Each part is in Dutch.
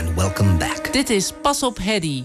and welcome back. Dit is Pas op Hedy.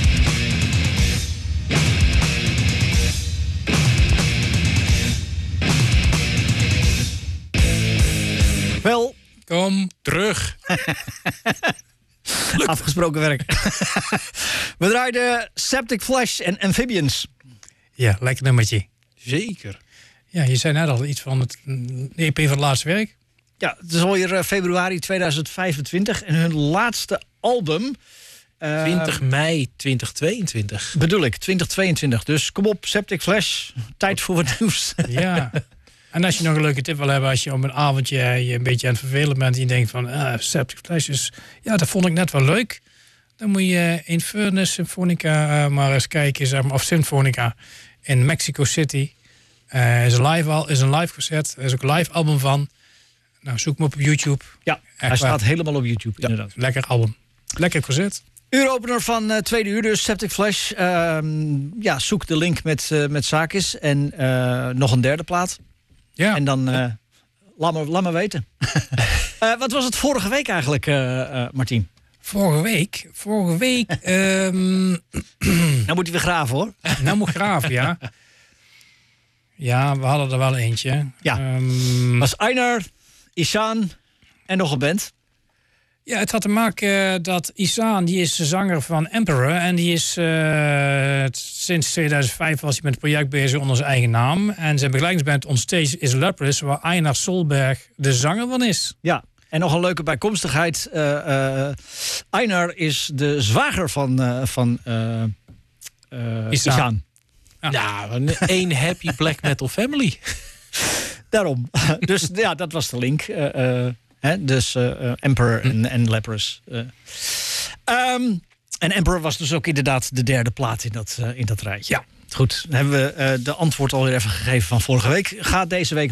Welkom terug. Afgesproken werk. We draaiden Septic Flesh en Amphibians. Ja, lekker nummertje. Zeker. Ja, je zei net al iets van het EP van het laatste werk. Ja, het is alweer februari 2025 en hun laatste album. 20 mei 2022. Bedoel ik, 2022. Dus kom op, Septic Flesh. Tijd voor wat nieuws. Ja. En als je nog een leuke tip wil hebben, als je op een avondje je een beetje aan het vervelen bent en je denkt van Septic Flesh is, ja, dat vond ik net wel leuk. Dan moet je Infernus Symphonica maar eens kijken, zeg maar, of Symphonica in Mexico City. Is een live concert. Er is ook een live album van. Nou, zoek hem op YouTube. Ja, hij staat helemaal op YouTube, inderdaad. Lekker album. Lekker concert. Uuropener van tweede uur, dus Septic Flesh. Ja, zoek de link met Sakis en nog een derde plaat. Ja. En dan laat me weten. Wat was het vorige week eigenlijk, Martien? Vorige week... Nou moet hij weer graven, hoor. Nou moet graven, ja. Ja, we hadden er wel eentje. Ja, was Einar, Ihsahn en nog een band. Ja, het had te maken dat Ihsahn, die is de zanger van Emperor. En die is sinds 2005 was hij met het project bezig onder zijn eigen naam. En zijn begeleidingsband On Stage is Leprous, waar Einar Solberg de zanger van is. Ja, en nog een leuke bijkomstigheid. Einar is de zwager van Ihsahn. Ja, één happy black metal family. Daarom. Dus ja, dat was de link. Dus Emperor en Leprous. En Emperor was dus ook inderdaad de derde plaat in dat rijtje. Ja. Goed, dan hebben we de antwoord alweer even gegeven van vorige week. Ga deze week